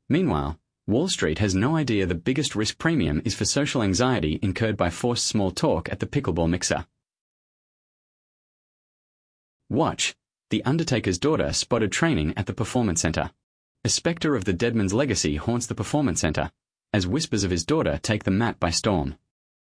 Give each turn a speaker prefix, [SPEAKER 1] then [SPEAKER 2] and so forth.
[SPEAKER 1] Meanwhile, Wall Street has no idea the biggest risk premium is for social anxiety incurred by forced small talk at the pickleball mixer. Watch. The Undertaker's daughter spotted training at the Performance Center. A specter of the dead man's legacy haunts the Performance Center, as whispers of his daughter take the mat by storm.